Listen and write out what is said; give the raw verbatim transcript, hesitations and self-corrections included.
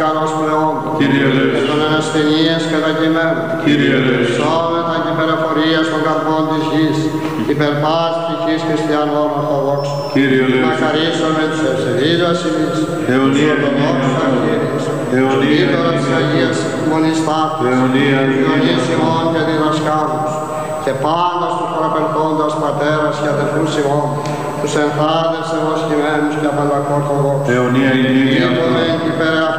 χριστιανός πλεόν, Κύριε ελέησον. και των ενασθενείες κατακειμένων, Κύριε ελέησον. σώμετα και υπερεφορίας των καρπών της γης, υπερ πας ψυχής χριστιανών ορθοδόξων. Κύριε ελέησον. Μακαρίσαμε τους ευσεβείς βασιλείς, τους Αιωνία ορθοδόξους αρχιερείς, Αιωνία Μήτωρα της Αγίας Μονής Ταύτης, Αιωνία Ιωνής ημών και διδασκάλους, και πάντα στους παραπελθόντας πατέρας και αδελφούς ημών, τους ενθάδες ευωσκημένους και απαντακόρθοδόξους. Αιωνία ημών. Μήτωμεν υπέρ